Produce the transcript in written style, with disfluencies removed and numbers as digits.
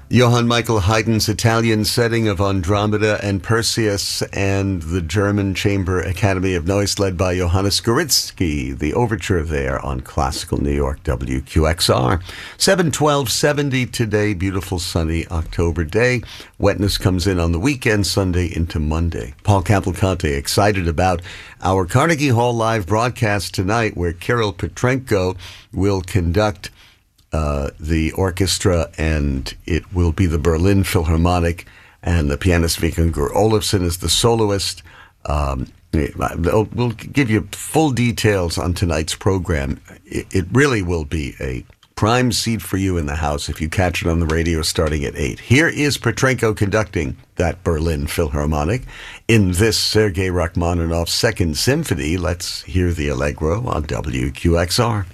Johann Michael Haydn's Italian setting of Andromeda and Perseus, and the German Chamber Academy of Noise led by Johannes Goritzky, the overture there on Classical New York WQXR. 7/12/70 today, beautiful sunny October day. Wetness comes in on the weekend, Sunday into Monday. Paul Cavalcante excited about our Carnegie Hall live broadcast tonight, where Kirill Petrenko will conduct the orchestra, and it will be the Berlin Philharmonic, and the pianist Vikingur Olafsson is the soloist. We'll give you full details on tonight's program. It really will be a prime seat for you in the house if you catch it on the radio starting at 8. Here is Petrenko conducting that Berlin Philharmonic in this Sergei Rachmaninoff Second Symphony. Let's hear the Allegro on WQXR.